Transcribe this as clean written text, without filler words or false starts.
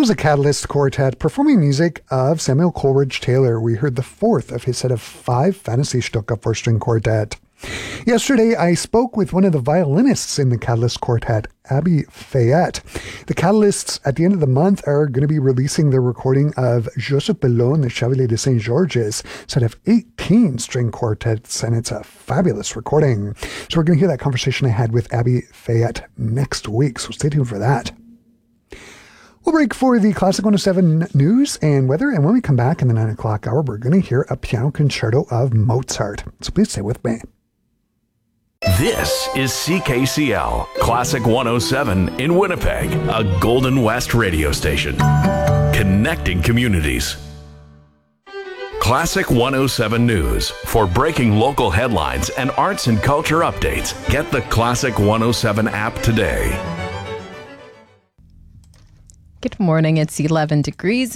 was a Catalyst Quartet performing music of Samuel Coleridge Taylor. We heard the fourth of his set of 5 Fantasy Stücke for string quartet. Yesterday, I spoke with one of the violinists in the Catalyst Quartet, Abby Fayette. The Catalysts, at the end of the month, are going to be releasing their recording of Joseph Bellon, the Chevalier de Saint Georges, set of 18 string quartets, and it's a fabulous recording. So we're going to hear that conversation I had with Abby Fayette next week, so stay tuned for that. We'll break for the Classic 107 news and weather, and when we come back in the 9 o'clock hour, we're going to hear a piano concerto of Mozart. So please stay with me. This is CKCL Classic 107 in Winnipeg, a Golden West radio station. Connecting communities. Classic 107 News. For breaking local headlines and arts and culture updates, get the Classic 107 app today. Good morning. It's 11 degrees.